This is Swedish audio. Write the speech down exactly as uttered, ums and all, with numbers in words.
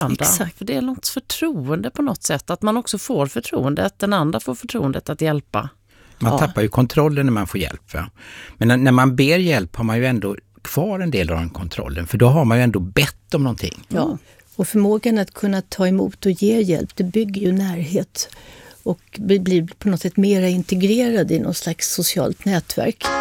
andra. Exakt. För det är något förtroende på något sätt. Att man också får förtroende, att den andra får förtroendet att hjälpa. Man Ja. tappar ju kontrollen när man får hjälp. Va? Men när, när man ber hjälp har man ju ändå kvar en del av den kontrollen. För då har man ju ändå bett om någonting. Ja, och förmågan att kunna ta emot och ge hjälp, det bygger ju närhet. Och blir på något sätt mer integrerad i någon slags socialt nätverk.